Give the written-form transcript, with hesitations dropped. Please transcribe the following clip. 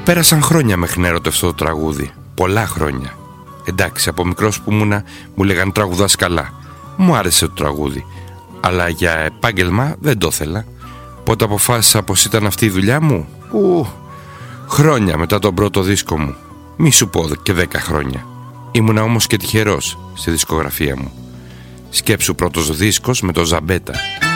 Πέρασαν χρόνια μέχρι να ερωτευτώ το τραγούδι. Πολλά χρόνια. Εντάξει, από μικρός που ήμουνα μου λέγαν τραγουδάς καλά. Μου άρεσε το τραγούδι, αλλά για επάγγελμα δεν το ήθελα. Πότε αποφάσισα πως ήταν αυτή η δουλειά μου? Χρόνια μετά τον πρώτο δίσκο μου. Μη σου πω και 10 χρόνια. Ήμουνα όμως και τυχερός στη δισκογραφία μου. Σκέψου, πρώτος δίσκος με το Ζαμπέτα.